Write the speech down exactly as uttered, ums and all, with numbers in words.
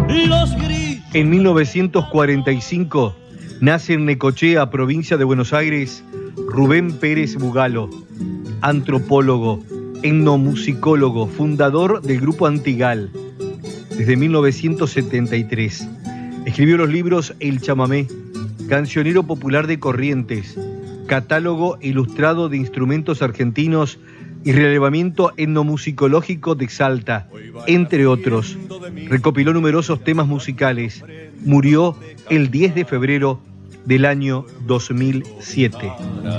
En mil novecientos cuarenta y cinco nace en Necochea, provincia de Buenos Aires, Rubén Pérez Bugalo, antropólogo, etnomusicólogo, fundador del grupo Antigal. Desde mil novecientos setenta y tres escribió los libros El Chamamé, Cancionero Popular de Corrientes, Catálogo Ilustrado de Instrumentos Argentinos y Relevamiento Etnomusicológico de Salta, entre otros. Recopiló numerosos temas musicales. Murió el diez de febrero del año dos mil siete.